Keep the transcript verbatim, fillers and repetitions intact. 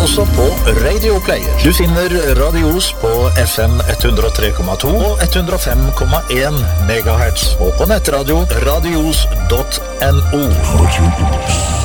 også på Radio Player. Du finner Radios på F M ett hundre og tre komma to og ett hundre og fem komma en megahertz, og på nettradio radios punktum no.